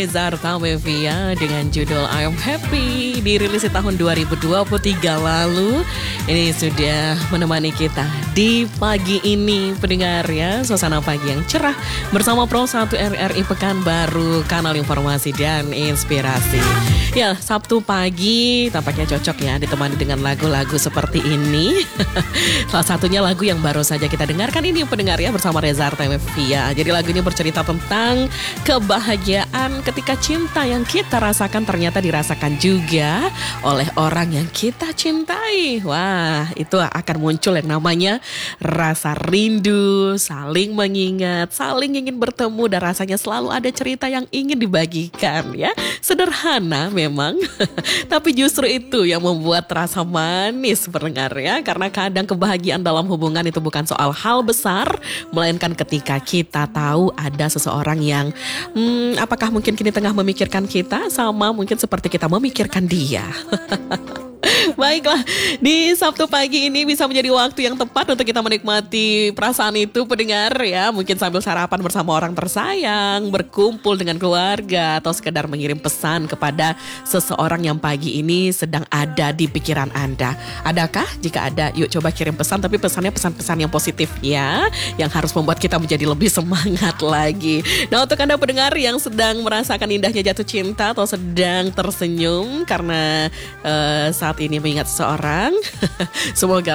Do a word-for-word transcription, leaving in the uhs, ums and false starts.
Zarta Mevia dengan judul I'm Happy dirilis di tahun dua ribu dua puluh tiga lalu. Ini sudah menemani kita di pagi ini pendengar ya. Suasana pagi yang cerah bersama Pro satu R R I Pekanbaru, kanal informasi dan inspirasi. Ya, Sabtu pagi tampaknya cocok ya ditemani dengan lagu-lagu seperti ini. Salah satunya lagu yang baru saja kita dengarkan ini pendengar ya bersama Zarta Mevia. Jadi lagu ini bercerita tentang kebahagiaan ketika cinta yang kita rasakan ternyata dirasakan juga oleh orang yang kita cintai. Wah, itu akan muncul yang namanya rasa rindu, saling mengingat, saling ingin bertemu, dan rasanya selalu ada cerita yang ingin dibagikan ya. Sederhana memang, tapi justru itu yang membuat rasa manis pendengar ya. Karena kadang kebahagiaan dalam hubungan itu bukan soal hal besar, melainkan ketika kita tahu ada seseorang yang hmm, apakah mungkin kini tengah memikirkan kita sama mungkin seperti kita memikirkan dia. Baiklah, di Sabtu pagi ini bisa menjadi waktu yang tepat untuk kita menikmati perasaan itu pendengar ya. Mungkin sambil sarapan bersama orang tersayang, berkumpul dengan keluarga, atau sekedar mengirim pesan kepada seseorang yang pagi ini sedang ada di pikiran Anda. Adakah? Jika ada, yuk coba kirim pesan, tapi pesannya pesan-pesan yang positif ya, yang harus membuat kita menjadi lebih semangat lagi. Nah, untuk Anda pendengar yang sedang merasakan indahnya jatuh cinta atau sedang tersenyum karena uh, saat ini mengingat seseorang, semoga